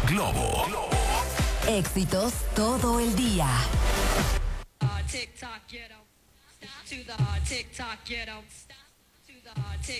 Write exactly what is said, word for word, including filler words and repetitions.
Globo. Éxitos todo el día. TikTok ghetto. To the TikTok ghetto. To the TikTok